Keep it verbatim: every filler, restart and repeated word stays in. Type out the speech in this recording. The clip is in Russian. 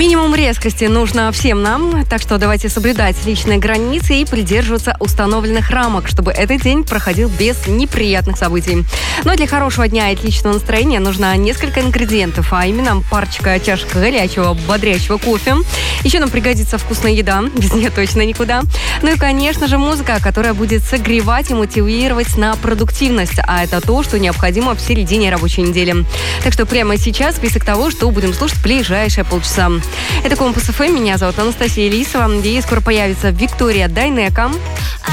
Минимум резкости нужно всем нам, так что давайте соблюдать личные границы и придерживаться установленных рамок, чтобы этот день проходил без неприятных событий. Но для хорошего дня и отличного настроения нужно несколько ингредиентов, а именно парочка чашек горячего, бодрящего кофе. Еще нам пригодится вкусная еда, без нее точно никуда. Ну и, конечно же, музыка, которая будет согревать и мотивировать на продуктивность, а это то, что необходимо в середине рабочей недели. Так что прямо сейчас список того, что будем слушать в ближайшие полчаса. Это Компас эф эм, меня зовут Анастасия Лисова, и скоро появится Виктория Дайнека.